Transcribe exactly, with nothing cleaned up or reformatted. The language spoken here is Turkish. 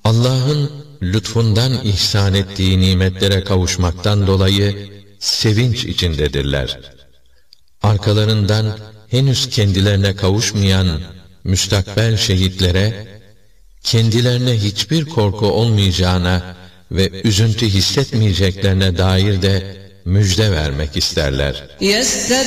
Allah'ın lütfundan ihsan ettiği nimetlere kavuşmaktan dolayı sevinç içindedirler. Arkalarından henüz kendilerine kavuşmayan müstakbel şehitlere, kendilerine hiçbir korku olmayacağına ve üzüntü hissetmeyeceklerine dair de müjde vermek isterler.